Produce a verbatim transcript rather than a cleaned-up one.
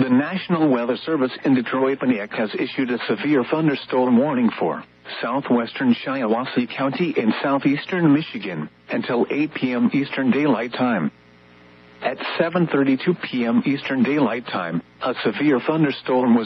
The National Weather Service in Detroit-Paniak has issued a severe thunderstorm warning for southwestern Shiawassee County in southeastern Michigan until eight p.m. Eastern Daylight Time. At seven thirty-two p.m. Eastern Daylight Time, a severe thunderstorm was